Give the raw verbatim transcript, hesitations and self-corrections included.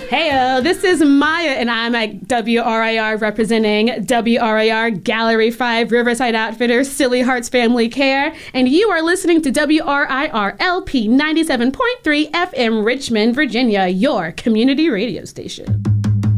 Heyo, this is Maya, and I'm at W R I R representing W R I R Gallery five Riverside Outfitters, Silly Hearts Family Care, and you are listening to W R I R L P ninety-seven point three F M Richmond, Virginia, your community radio station.